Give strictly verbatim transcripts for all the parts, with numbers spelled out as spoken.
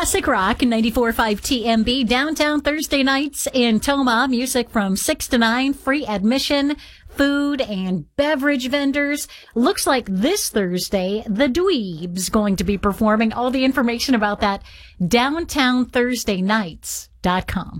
Classic Rock, ninety-four point five T M B, downtown Thursday nights in Toma. Music from six to nine, free admission, food and beverage vendors. Looks like this Thursday, the Dweebs going to be performing. All the information about that, downtown thursday nights dot com.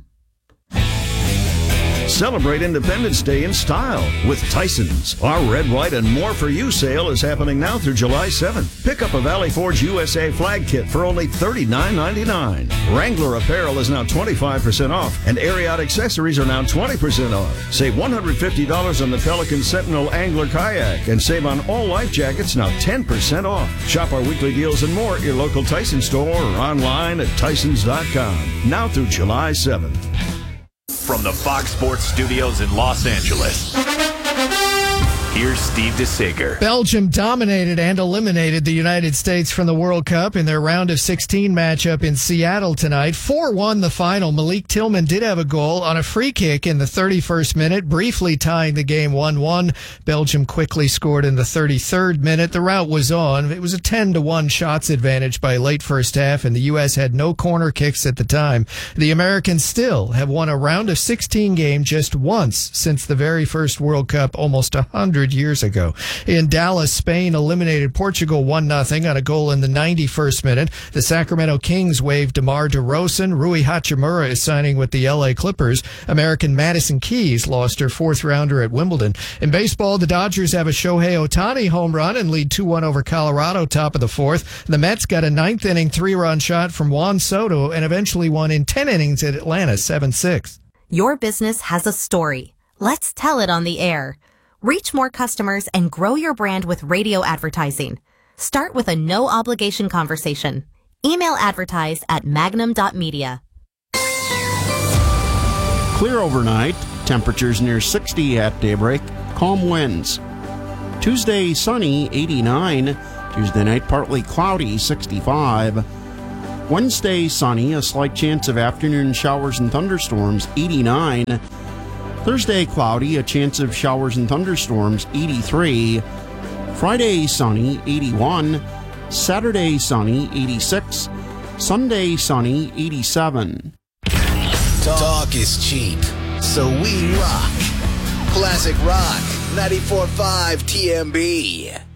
Celebrate Independence Day in style with Tyson's. Our Red, White, and More for You sale is happening now through July seventh. Pick up a Valley Forge U S A flag kit for only thirty-nine ninety-nine. Wrangler apparel is now twenty-five percent off, and Ariat accessories are now twenty percent off. Save one hundred fifty dollars on the Pelican Sentinel Angler Kayak, and save on all life jackets, now ten percent off. Shop our weekly deals and more at your local Tyson store or online at tysons dot com. Now through July seventh. From the Fox Sports Studios in Los Angeles, here's Steve DeSager. Belgium dominated and eliminated the United States from the World Cup in their round of sixteen matchup in Seattle tonight. four one the final. Malik Tillman did have a goal on a free kick in the thirty-first minute, briefly tying the game one one. Belgium quickly scored in the thirty-third minute. The rout was on. It was a ten to one shots advantage by late first half, and the U S had no corner kicks at the time. The Americans still have won a round of sixteen game just once since the very first World Cup almost one hundred years ago. In Dallas, Spain eliminated Portugal one nothing on a goal in the ninety-first minute. The Sacramento Kings waived DeMar DeRozan. Rui Hachimura is signing with the L A Clippers. American Madison Keys lost her fourth rounder at Wimbledon. In baseball, the Dodgers have a Shohei Ohtani home run and lead two one over Colorado, top of the fourth. The Mets got a ninth inning three-run shot from Juan Soto and eventually won in ten innings at Atlanta, seven six. Your business has a story. Let's tell it on the air. Reach more customers and grow your brand with radio advertising. Start with a no-obligation conversation. Email advertise at magnum dot media. Clear overnight. Temperatures near sixty at daybreak. Calm winds. Tuesday, sunny, eighty-nine. Tuesday night, partly cloudy, sixty-five. Wednesday, sunny. A slight chance of afternoon showers and thunderstorms, eighty-nine. Thursday, cloudy, a chance of showers and thunderstorms, eighty-three. Friday, sunny, eighty-one. Saturday, sunny, eighty-six. Sunday, sunny, eighty-seven. Talk is cheap, so we rock. Classic Rock, ninety-four point five T M B.